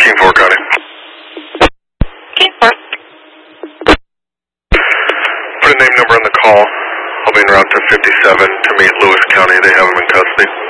King 4 County. King 4. Put a name number on the call. I'll be en route to 57 to meet Lewis County. They have him in custody.